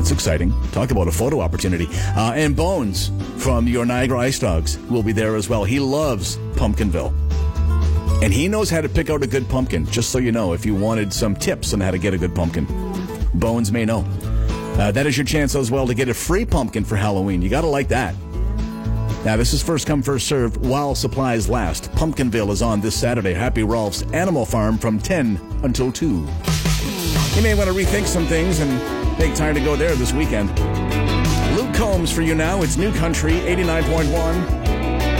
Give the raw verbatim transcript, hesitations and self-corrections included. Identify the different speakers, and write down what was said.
Speaker 1: That's exciting. Talk about a photo opportunity. Uh, and Bones from your Niagara Ice Dogs will be there as well. He loves Pumpkinville. And he knows how to pick out a good pumpkin, just so you know, if you wanted some tips on how to get a good pumpkin. Bones may know. Uh, that is your chance as well to get a free pumpkin for Halloween. You got to like that. Now, this is first come, first served while supplies last. Pumpkinville is on this Saturday. Happy Rolf's Animal Farm from ten until two. You may want to rethink some things and make time to go there this weekend. Luke Combs for you now. It's New Country eighty-nine point one.